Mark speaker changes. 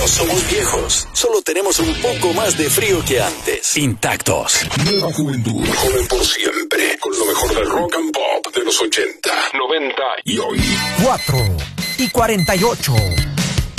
Speaker 1: No somos viejos, solo tenemos un poco más de frío que antes. Intactos.
Speaker 2: Nueva juventud, joven por siempre, con lo mejor del rock and pop de los 80, 90 y hoy.
Speaker 3: 4:48.